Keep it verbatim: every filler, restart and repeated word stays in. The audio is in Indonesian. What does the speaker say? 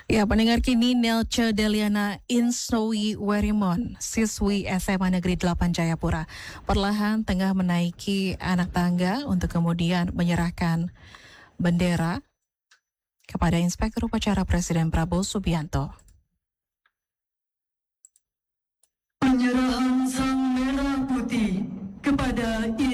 Ya, pendengar kini Nelce Deliana Insoi Werimon, siswi S M A Negeri delapan Jayapura, perlahan tengah menaiki anak tangga untuk kemudian menyerahkan bendera kepada Inspektur Upacara Presiden Prabowo Subianto. Penyerahan sang merah putih kepada